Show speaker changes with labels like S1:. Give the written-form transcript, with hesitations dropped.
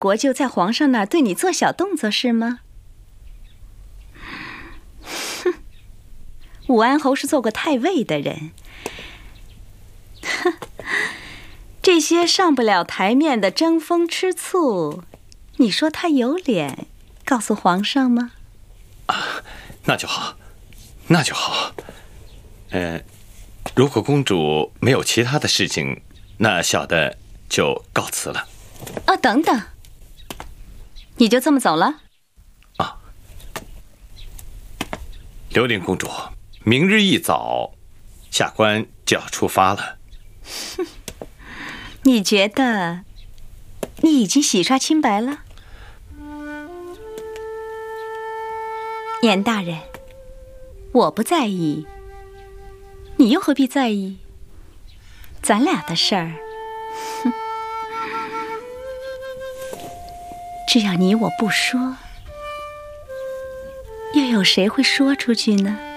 S1: 国舅在皇上那儿对你做小动作是吗？哼，武安侯是做过太尉的人，哼，这些上不了台面的争风吃醋，你说他有脸告诉皇上吗？
S2: 啊，那就好，那就好。如果公主没有其他的事情，那小的就告辞了。
S1: 啊，等等，你就这么走了？
S2: 啊，刘玲公主，明日一早，下官就要出发了。
S1: 哼，你觉得你已经洗刷清白了？严大人，我不在意，你又何必在意？咱俩的事儿，哼，只要你我不说，又有谁会说出去呢？